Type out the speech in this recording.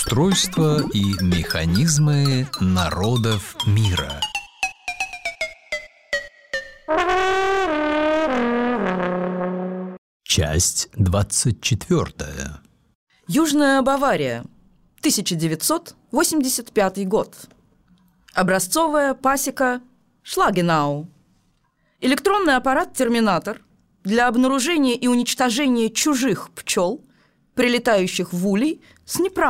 Устройство и механизмы народов мира. Часть 24. Южная Бавария, 1985 год. Образцовая пасека Шлагенау. Электронный аппарат «Терминатор» для обнаружения и уничтожения чужих пчел, прилетающих в улей с неправильным